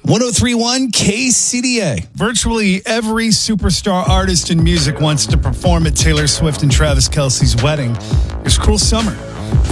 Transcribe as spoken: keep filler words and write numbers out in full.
one oh three point one K C D A. Virtually every superstar artist in music wants to perform at Taylor Swift and Travis Kelce's wedding. Here's Cruel Summer.